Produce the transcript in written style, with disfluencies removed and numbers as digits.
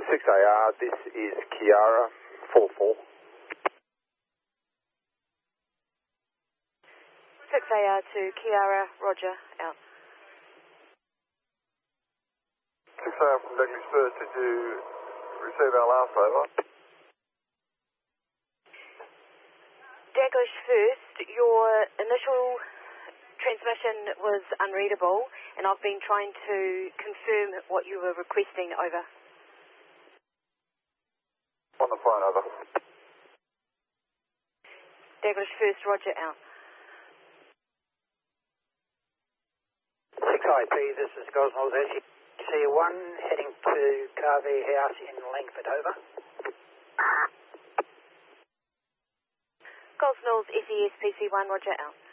6AR, this is Kiara, 4-4. 6AR to Kiara, roger, out. 6AR from Douglas First, did you receive our last over? Douglas First, your initial transmission was unreadable, and I've been trying to confirm what you were requesting, over. On the phone, over. Douglas First, roger, out. 6IP, this is Gosnells SC1, heading to Carvey House in Langford, over. Gosnells SES PC1, roger, out.